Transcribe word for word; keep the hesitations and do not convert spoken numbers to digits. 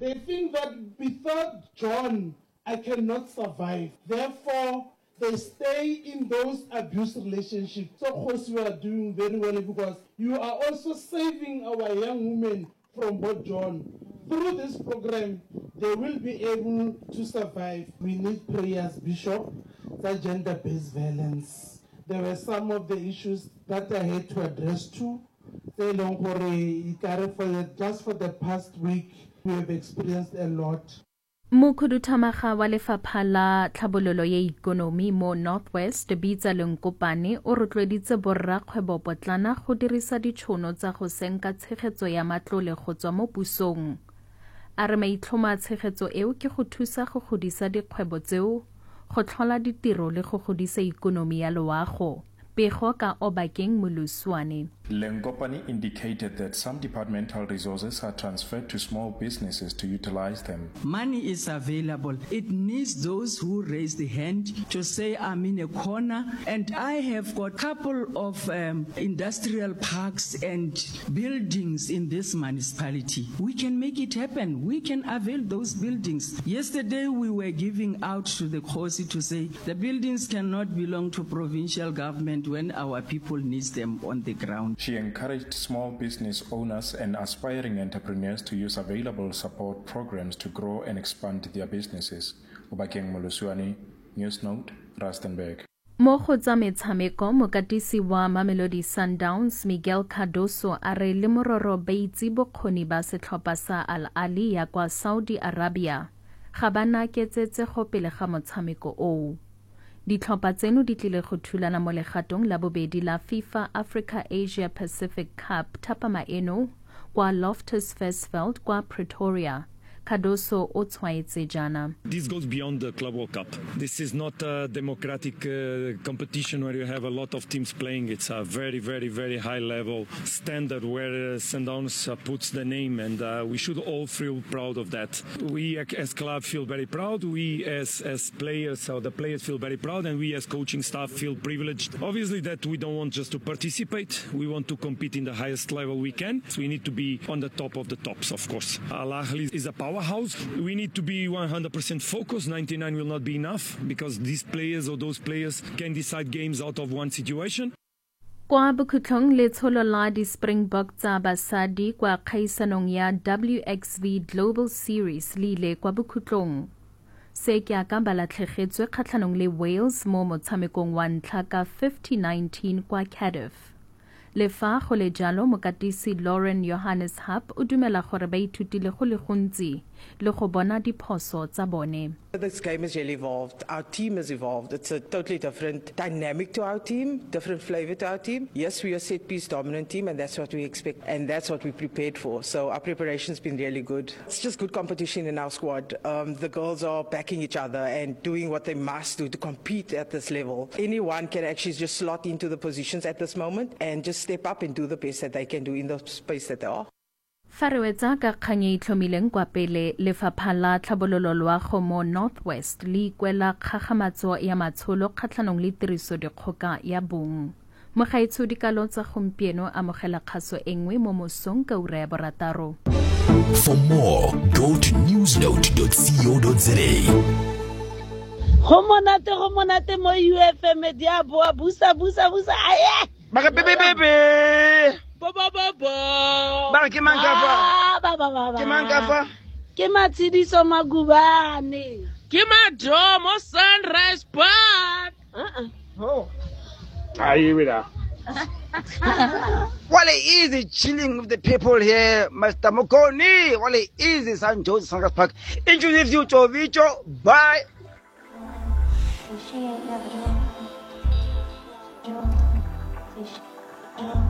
They think that without John, I cannot survive. Therefore, they stay in those abuse relationships. So, of course, you are doing very well because you are also saving our young women from what John. Through this program, they will be able to survive. We need prayers, Bishop. That gender-based violence. There were some of the issues that I had to address too. Just for the past week, we have experienced a lot. Mokhuduthamaga wa lefapha la tlhabololo ya ikonomi mo Northwest Bitsa Lenkopane o rotloeditse borrakgwebo potlana go dirisa ditšhono tsa go senka tshegetso ya matlole go tswa mo pusong. A re maitlhomo a tshegetso eo ke go thusa go godisa dikgwebo tseo, go tlhola ditiro le go godisa ikonomi ya loago. Pego ka Obakeng Moluswane. Lenkopane indicated that some departmental resources are transferred to small businesses to utilize them. Money is available. It needs those who raise the hand to say, I'm in a corner and I have got a couple of um, industrial parks and buildings in this municipality. We can make it happen. We can avail those buildings. Yesterday we were giving out to the Khosi to say the buildings cannot belong to provincial government when our people need them on the ground. She encouraged small business owners and aspiring entrepreneurs to use available support programs to grow and expand their businesses. Obakeng Moluswane, News Note, Rustenburg. Mo go tsa metshameko mokatisi wa Mamelodi Sundowns Miguel Cardoso a re le mororo ba itse bokgoni ba setlhopha sa Al Ahly ya kwa Saudi Arabia ga bana ketsetse go pele ga motshameko o. Ditlhopha tseno di tlile go thulana mo legatong la bobedi la FIFA Africa Asia Pacific Cup thapama eno kwa Loftus Versfeld kwa Pretoria. Cardoso o tshwaetse jana. This goes beyond the Club World Cup. This is not a democratic uh, competition where you have a lot of teams playing. It's a very, very, very high level standard where uh, Sundowns uh, puts the name, and uh, we should all feel proud of that. We as club feel very proud. We as as players, so the players feel very proud, and we as coaching staff feel privileged. Obviously, that we don't want just to participate. We want to compete in the highest level we can. So we need to be on the top of the tops, of course. Al Ahly is a power house. We need to be one hundred percent focused. ninety-nine will not be enough because these players or those players can decide games out of one situation. Kwa bokhutlong letsholo la di Springbok tsa basadi kwa kgaisanong ya W X V Global Series le ile kwa bokhutlong. Se ke aka balatlhegetswe kgatlhanong le Wales mo motshamekong wa ntlha ka fifty nineteen kwa Cardiff. Le fa go le jalo mokatisi Lauren Johannes Hap o dumela gore ba ithutile go le gontsi le go bona diphoso tsa bone. This game has really evolved. Our team has evolved. It's a totally different dynamic to our team, different flavor to our team. Yes, we are a set-piece dominant team, and that's what we expect, and that's what we prepared for. So our preparation's been really good. It's just good competition in our squad. Um, the girls are backing each other and doing what they must do to compete at this level. Anyone can actually just slot into the positions at this moment and just step up and do the best that they can do in the space that they are. Farewetsa ka kganye itlhomileng kwa pele lefapha la tlhabololo loago mo Northwest le ikwela kgagamatso ya matsholo kgatlhanong le tiriso dikgoka ya bong. Mogaetshodi ka lotsa gompieno amogela kgaso engwe mo mosong ka ura ya borataro. For more, go to newsnote dot co dot za. Go monate go monate mo U F M dia boa busa busa busa aye. Ba bebe bebe. Ba ba ba ba. Ba ke mang ka fa? Ba ba ba ba. Ke mang ka fa? Ke Matsidiso Magubane. Ke Madomo Sunrise Park. Uh-uh. Oh. Aye we da. Well, it easy chilling with the people here, Mister Mokoni. Well, it easy San Jose Sunrise Park. Introduce you to Vicho. Bye.